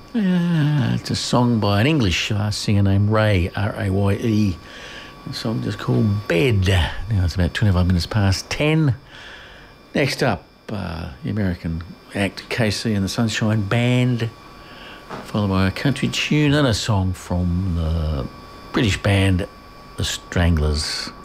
It's a song by an English singer named Ray, R-A-Y-E. The song just called Bed. Now it's about 25 minutes past 10. Next up, the American act KC and the Sunshine Band, followed by a country tune and a song from the British band The Stranglers.